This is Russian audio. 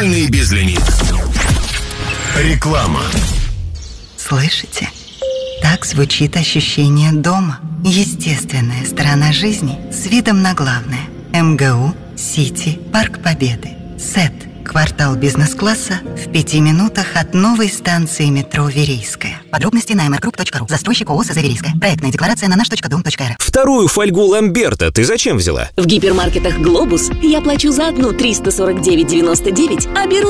Мобильный безлимит. Реклама. Слышите? Так звучит ощущение дома. Естественная сторона жизни с видом на главное. МГУ, Сити, Парк Победы. СЭТ. Квартал бизнес-класса в 5 минутах от новой станции метро Верейская. Подробности на mrgroup.ru. Застройщик ООО «Заверейская». Проектная декларация на наш.дом.рф. Вторую фольгу Ламберта ты зачем взяла? В гипермаркетах «Глобус» я плачу за одну 349,99, а беру